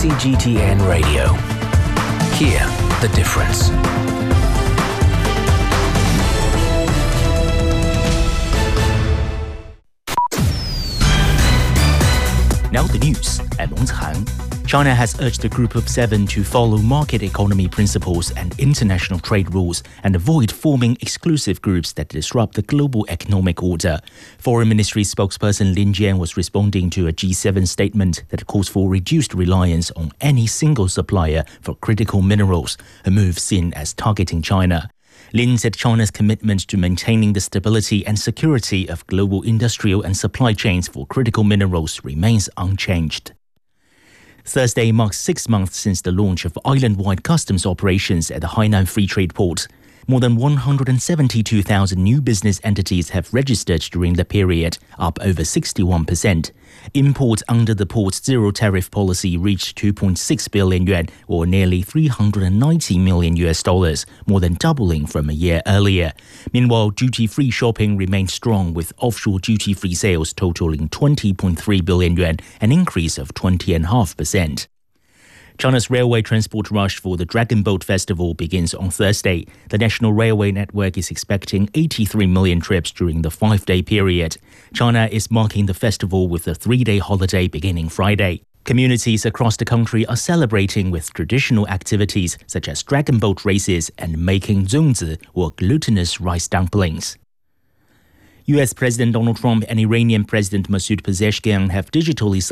CGTN Radio. Hear the difference. Now the news at Long Zihang. China has urged the Group of Seven to follow market economy principles and international trade rules and avoid forming exclusive groups that disrupt the global economic order. Foreign Ministry spokesperson Lin Jian was responding to a G7 statement that calls for reduced reliance on any single supplier for critical minerals, a move seen as targeting China. Lin said China's commitment to maintaining the stability and security of global industrial and supply chains for critical minerals remains unchanged. Thursday marks 6 months since the launch of island-wide customs operations at the Hainan Free Trade Port. More than 172,000 new business entities have registered during the period, up over 61%. Imports under the port's zero-tariff policy reached 2.6 billion yuan, or nearly $390 million, more than doubling from a year earlier. Meanwhile, duty-free shopping remained strong, with offshore duty-free sales totaling 20.3 billion yuan, an increase of 20.5%. China's railway transport rush for the Dragon Boat Festival begins on Thursday. The national railway network is expecting 83 million trips during the 5-day period. China is marking the festival with a 3-day holiday beginning Friday. Communities across the country are celebrating with traditional activities such as dragon boat races and making zongzi, or glutinous rice dumplings. U.S. President Donald Trump and Iranian President Masoud Pezeshkian have digitally